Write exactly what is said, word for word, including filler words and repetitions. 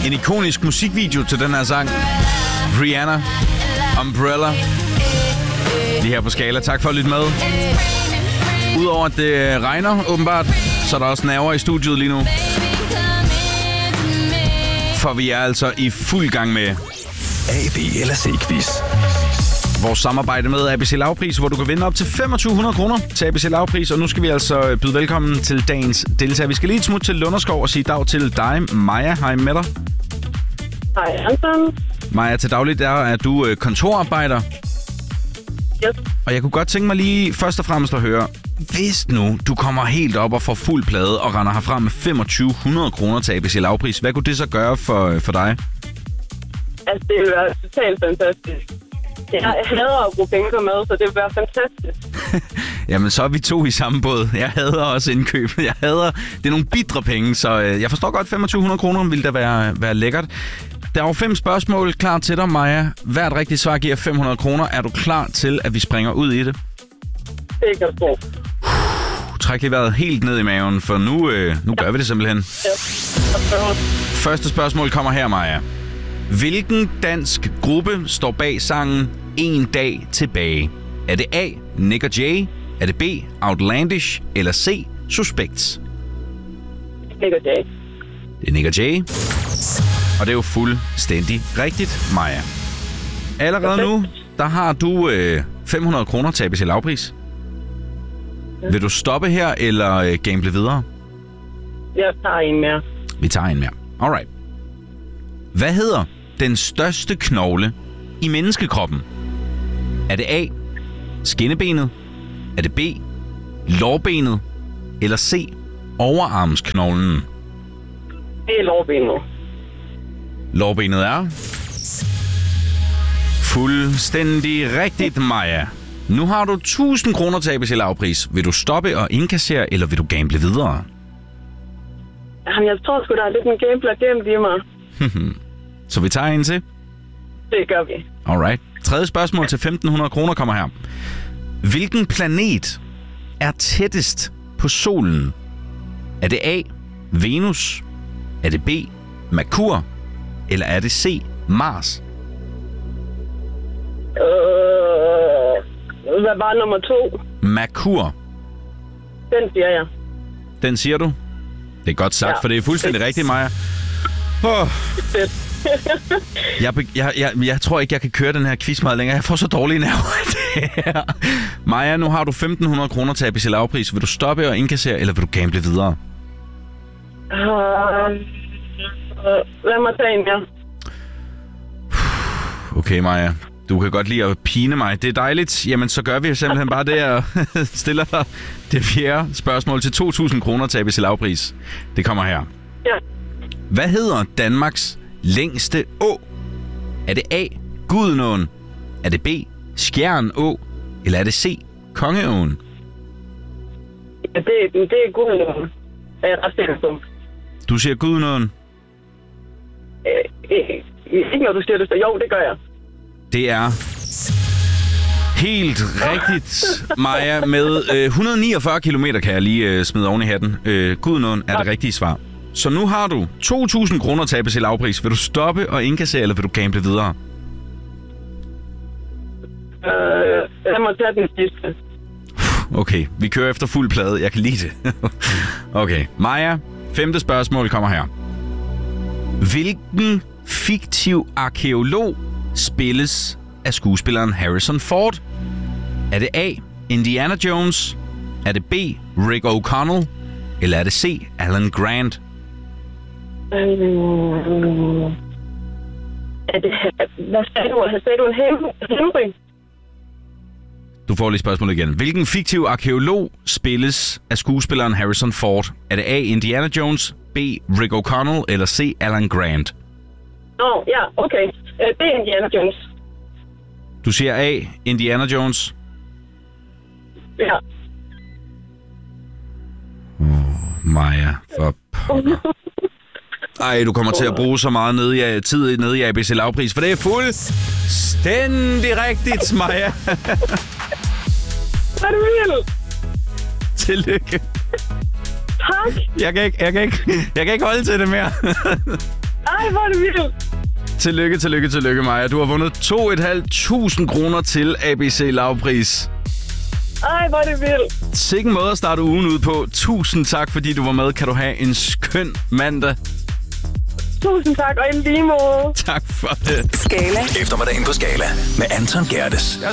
En ikonisk musikvideo til den her sang. Rihanna, Umbrella. Lige her på Skala. Tak for at lytte med. Udover at det regner, åbenbart, så er der også nerver i studiet lige nu. For vi er altså i fuld gang med A B eller C-quiz. Vores samarbejde med A B C Lavpris, hvor du kan vinde op til to hundrede kroner til A B C Lavpris. Og nu skal vi altså byde velkommen til dagens deltager. Vi skal lige et smut til Lunderskov og sige dag til dig, Maja. Hej med dig. Hej, Anton. Maja, til dagligt der er du kontorarbejder. Yes. Og jeg kunne godt tænke mig lige først og fremmest at høre, hvis nu du kommer helt op og får fuld plade og render herfra med to hundrede kroner til A B C Lavpris, hvad kunne det så gøre for, for dig? Altså, det vil være totalt fantastisk. Jeg hader at bruge penge på mad, så det vil være fantastisk. Jamen, så er vi to i samme båd. Jeg hader også indkøb. Jeg hader... Det er nogle bitre penge, så øh, jeg forstår godt, to hundrede kroner ville da være, være lækkert. Der er jo fem spørgsmål klar til dig, Maja. Hvert rigtigt svar giver fem hundrede kroner. Er du klar til, at vi springer ud i det? Det kan du. Træk lige vejret helt ned i maven, for nu, øh, nu gør vi det simpelthen. Ja. Første spørgsmål kommer her, Maja. Hvilken dansk gruppe står bag sangen En dag tilbage? Er det A, Nick og Jay? Er det B, Outlandish? Eller C, Suspects? Nick og Jay. Det er Nick og Jay. Og det er jo fuldstændig rigtigt, Maja. Allerede nu, der har du øh, fem hundrede kroner til A B C Lavpris. Ja. Vil du stoppe her, eller øh, gamble videre? Jeg tager en mere. Vi tager en mere. Alright. Hvad hedder den største knogle i menneskekroppen? Er det A, skinnebenet? Er det B, lårbenet? Eller C, overarmsknoglen? Det er lårbenet. Lårbenet er fuldstændig rigtigt, Maja. Nu har du tusind kroner til A B C Lavpris. Vil du stoppe og indkassere, eller vil du gamble videre? Jamen, jeg tror sgu, der er lidt en gambler gemt i mig. Så vi tager en til? Det gør vi. Alright. Tredje spørgsmål til femten hundrede kroner kommer her. Hvilken planet er tættest på solen? Er det A, Venus? Er det B, Merkur? Eller er det C, Mars? Øh, hvad var nummer to? Merkur. Den siger jeg. Den siger du? Det er godt sagt, ja. For det er fuldstændig det. Rigtigt, Maja. Oh. jeg, jeg, jeg, jeg tror ikke, jeg kan køre den her quiz meget længere. Jeg får så dårlige nerver. Maja, nu har du femten hundrede kroner til A B C Lavpris. Vil du stoppe og indkassere, eller vil du gamble videre? Uh, lad mig tage en mere. Okay, Maja. Du kan godt lide at pine mig. Det er dejligt. Jamen, så gør vi simpelthen bare det, og stiller dig det fjerde spørgsmål til to tusind kroner til A B C Lavpris. Det kommer her. Ja. Hvad hedder Danmarks længste å? Er det A, Gudenåen? Er det B, Skjern Å? Eller er det C, Kongeåen? Ja, det, det er Gudenåen. Jeg er ret sikker på. Du siger Gudenåen? Øh, øh, ikke når du siger det, så jo, det gør jeg. Det er helt rigtigt, Maja. Med øh, et hundrede og niogfyrre kilometer kan jeg lige øh, smide oven i hatten. Øh, Gudenåen er det rigtige svar. Så nu har du to tusind kroner til A B C Lavpris. Vil du stoppe og indkassere, eller vil du gamble videre? Øh, lad mig tage den sidste. Okay, vi kører efter fuld plade. Jeg kan lide det. Okay, Maja, femte spørgsmål kommer her. Hvilken fiktiv arkæolog spilles af skuespilleren Harrison Ford? Er det A, Indiana Jones? Er det B, Rick O'Connell? Eller er det C, Alan Grant? Øh, er det... Hvad sagde du? Sagde du en Henry? Du får lige spørgsmålet igen. Hvilken fiktiv arkæolog spilles af skuespilleren Harrison Ford? Er det A, Indiana Jones, B, Rick O'Connell eller C, Alan Grant? Nå, oh, ja, okay. Uh, det er Indiana Jones. Du siger A, Indiana Jones? Ja. Åh, oh, Maja, for pokker. Ej, du kommer til at bruge så meget nede i, tid nede i A B C Lavpris, for det er fuldstændig rigtigt, Maja. Er du vildt? Tillykke. Tak. Jeg kan ikke, jeg kan ikke, jeg kan ikke holde til det mere. Ej, hvor er det vildt. Tillykke, tillykke, tillykke, Maja. Du har vundet to tusind fem hundrede kroner til A B C Lavpris. Ej, hvor er det vildt. Sikke en måde at starte ugen ud på. Tusind tak, fordi du var med. Kan du have en skøn mandag. Tusind tak, og i lige måde. Tak for det. Skala. Eftermiddagen på Skala med Anton Gerdes.